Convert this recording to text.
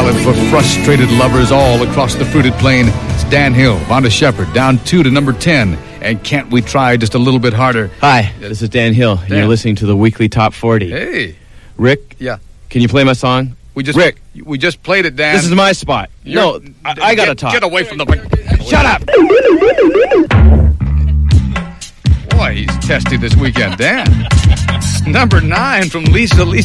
ballad for frustrated lovers all across the fruited plain. It's Dan Hill, Vonda Shepard, down 2 to number 10. And can't we try just a little bit harder? Hi, this is Dan Hill, and you're listening to the Weekly Top 40. Hey. Rick? Yeah. Can you play my song? We just played it, Dan. This is my spot. I gotta talk. Get away from the... Shut up! Boy, he's testy this weekend, Dan. Number 9 from Lisa